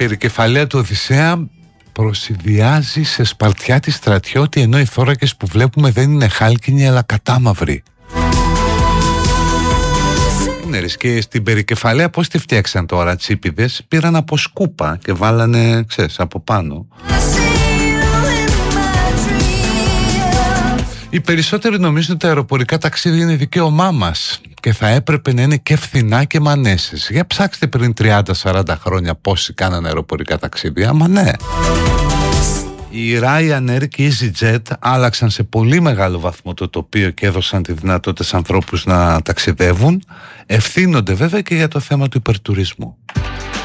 περικεφαλαία του Οδυσσέα προσηδιάζει σε Σπαρτιάτη στρατιώτη, ενώ οι θώρακες που βλέπουμε δεν είναι χάλκινοι αλλά κατάμαυροι. Και στην περικεφαλαία πώς τη φτιάξαν τώρα τσίπηδες? Πήραν από σκούπα και βάλανε, ξέρεις, από πάνω. Οι περισσότεροι νομίζουν ότι τα αεροπορικά ταξίδια είναι δικαίωμά μας και θα έπρεπε να είναι και φθηνά και μανέσες. Για ψάξτε πριν 30-40 χρόνια πόσοι κάνανε αεροπορικά ταξίδια. Άμα ναι. Οι Ryanair και η EasyJet άλλαξαν σε πολύ μεγάλο βαθμό το τοπίο και έδωσαν τη δυνατότητα σε ανθρώπους να ταξιδεύουν. Ευθύνονται βέβαια και για το θέμα του υπερτουρισμού.